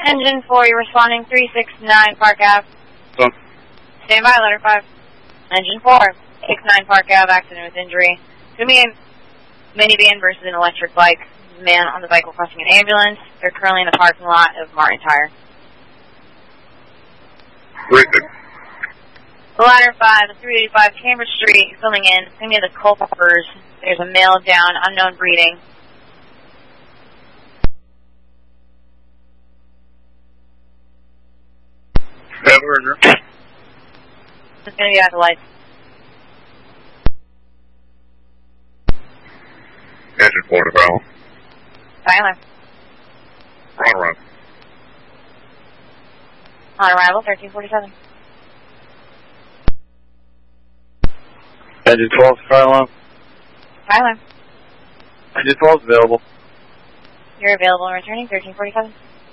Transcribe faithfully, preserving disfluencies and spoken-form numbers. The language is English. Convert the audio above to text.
Engine four, you're responding three six nine Park Ave. Oh. Stand by, letter five. Engine four, six nine Park Ave, accident with injury. It's going to be a minivan versus an electric bike. Man on the bike requesting an ambulance. They're currently in the parking lot of Martin Tire. three six. Ladder five, three eighty-five Cambridge Street, filling in. It's going to be the Culpepers. There's a male down, unknown breeding. Yeah, Roger. It's going to be at the lights. Engine four to Brown. Tyler. On arrival. On arrival, thirteen forty-seven. Engine twelve, Skyline. Tyler. Engine twelve is available. You're available and returning, thirteen forty-seven.